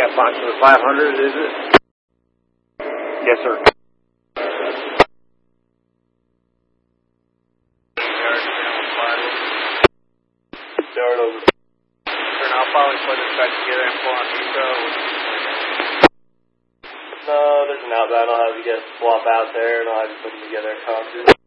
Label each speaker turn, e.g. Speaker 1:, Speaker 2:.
Speaker 1: got box for the 500, is it? Yes, sir.
Speaker 2: Start over.
Speaker 3: And I'll probably put this back together and pull on Visa.
Speaker 2: No, there's an outbound. I'll have you guys swap out there, and I'll have you put them together in concert.